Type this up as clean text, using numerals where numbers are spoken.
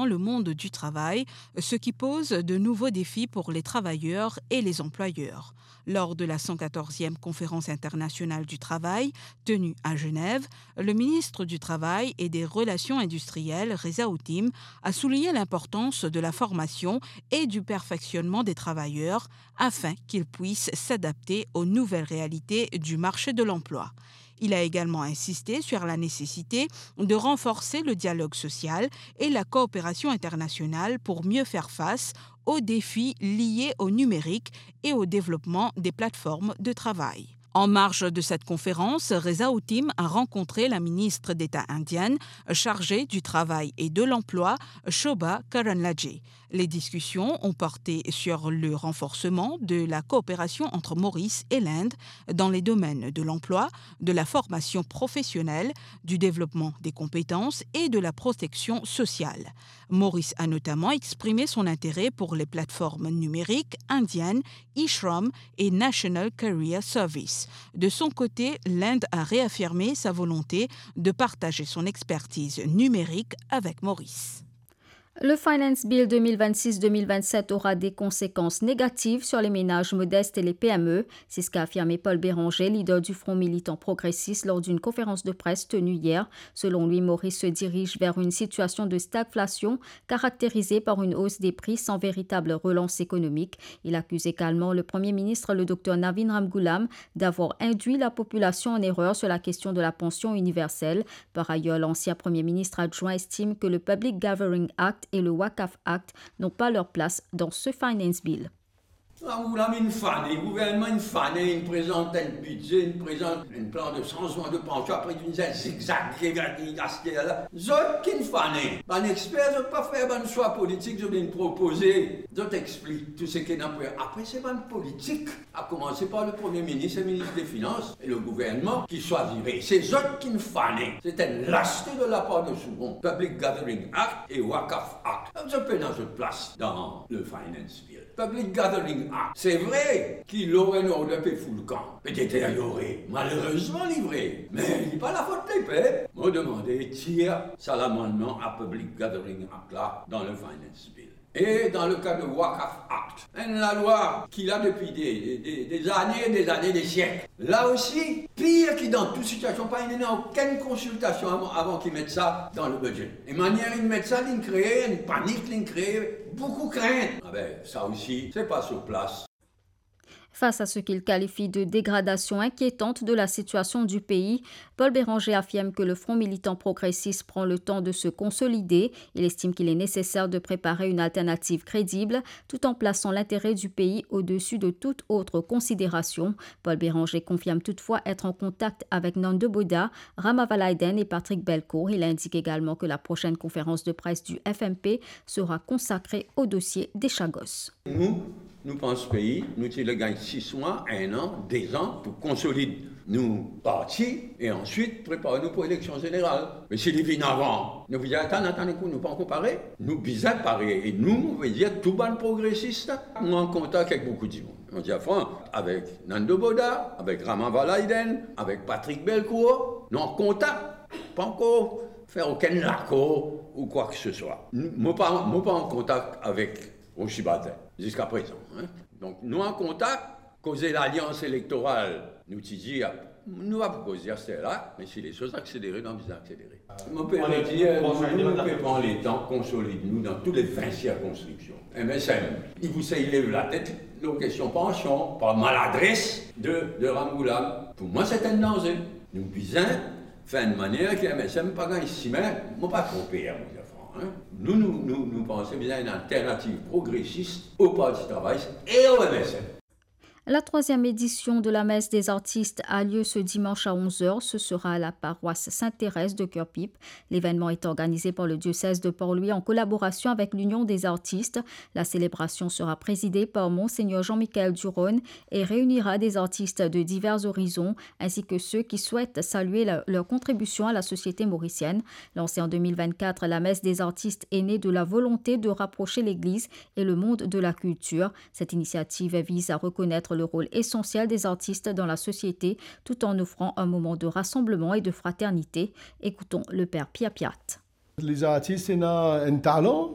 le monde du travail, ce qui pose de nouveaux défis pour les travailleurs et les employeurs. Lors de la 114e conférence internationale du travail, tenue à Genève, le ministre du Travail et des Relations industrielles, Reza Outim, a souligné l'importance de la formation et du perfectionnement des travailleurs afin qu'ils puissent s'adapter aux nouvelles réalités du marché de l'emploi. Il a également insisté sur la nécessité de renforcer le dialogue social et la coopération internationale pour mieux faire face aux défis liés au numérique et au développement des plateformes de travail. En marge de cette conférence, Reza Outim a rencontré la ministre d'État indienne chargée du travail et de l'emploi, Shobha Karanlajee. Les discussions ont porté sur le renforcement de la coopération entre Maurice et l'Inde dans les domaines de l'emploi, de la formation professionnelle, du développement des compétences et de la protection sociale. Maurice a notamment exprimé son intérêt pour les plateformes numériques indiennes, eShram et National Career Service. De son côté, l'Inde a réaffirmé sa volonté de partager son expertise numérique avec Maurice. Le Finance Bill 2026-2027 aura des conséquences négatives sur les ménages modestes et les PME. C'est ce qu'a affirmé Paul Béranger, leader du Front militant progressiste, lors d'une conférence de presse tenue hier. Selon lui, Maurice se dirige vers une situation de stagflation caractérisée par une hausse des prix sans véritable relance économique. Il accuse également le Premier ministre, le Dr Navin Ramgoolam, d'avoir induit la population en erreur sur la question de la pension universelle. Par ailleurs, l'ancien Premier ministre adjoint estime que le Public Gathering Act et le Waqf Act n'ont pas leur place dans ce Finance Bill. Le gouvernement il présente un budget, il présente un plan de changement de pension, après il dit zigzag, zot qui fané. Un expert, je ne pas faire un choix politique, je viens proposer, je t'explique tout ce qu'il y a. Après, c'est pas une politique, à commencer par le Premier ministre et le ministre des Finances et le gouvernement qui choisirait. C'est zot qui fané. C'est un lâcheté de la part de Souron, Public Gathering Act et Waqf Act. Je peux dans une place dans le Finance Bill. Public Gathering Act. C'est vrai qu'il aurait un ordre de fou le camp. Peut-être il aurait malheureusement livré. Mais il n'est pas la faute des peuples. M'a demandé tire ça l'amendement à Public Gathering Act là dans le Finance Bill. Et dans le cas de Waqf Act, la loi qu'il a depuis des années, des siècles. Là aussi, pire que dans toute situation, il n'y a aucune consultation avant qu'ils mettent ça dans le budget. Et manière ils mettent ça, ils créent une panique, ils créent beaucoup de crainte. Ah ben, ça aussi, c'est pas sur place. Face à ce qu'il qualifie de dégradation inquiétante de la situation du pays, Paul Béranger affirme que le Front militant progressiste prend le temps de se consolider. Il estime qu'il est nécessaire de préparer une alternative crédible tout en plaçant l'intérêt du pays au-dessus de toute autre considération. Paul Béranger confirme toutefois être en contact avec Nando Boda, Rama Valaiden et Patrick Belcourt. Il indique également que la prochaine conférence de presse du FMP sera consacrée au dossier des Chagos. Nous pensons pays, nous gagnons 6 mois, 1 an, 2 ans pour consolider. Nous partis et ensuite préparer-nous pour l'élection générale. Mais si les vignes avant, nous vous disons, attendez, nous pas comparer. Nous bizarre pareil. Et nous, on veut dire, tout bon progressiste, nous en contact avec beaucoup de monde. On dit, enfin, avec Nando Boda, avec Rama Valaiden, avec Patrick Belcourt, nous en contact. Pas encore faire aucun accord ou quoi que ce soit. Moi pas en contact avec Oshibate jusqu'à présent. Donc, nous en contact, causer l'alliance électorale, nous disons, nous va causer cela, mais si les choses accélérées, nous allons accélérer. Mon père dit, nous prendre les temps, consolider nous dans toutes les 20 circonscriptions. MSM, il vous lève la tête, nos questions pension, par maladresse de Ramgoolam. Pour moi, c'est un danger. Nous besoin faire une manière que MSM pas gagner ici, mais moi pas tromper, Nous pensons bien à une alternative progressiste au Parti du travail et au MSM. La 3e édition de la messe des artistes a lieu ce dimanche à 11h. Ce sera à la paroisse Sainte-Thérèse de Cœur-Pipe. L'événement est organisé par le diocèse de Port-Louis en collaboration avec l'Union des artistes. La célébration sera présidée par Monseigneur Jean-Michel Duron et réunira des artistes de divers horizons ainsi que ceux qui souhaitent saluer leur contribution à la société mauricienne. Lancée en 2024, la messe des artistes est née de la volonté de rapprocher l'Église et le monde de la culture. Cette initiative vise à reconnaître le rôle essentiel des artistes dans la société tout en offrant un moment de rassemblement et de fraternité. Écoutons le père Piapiat. Les artistes ont un talent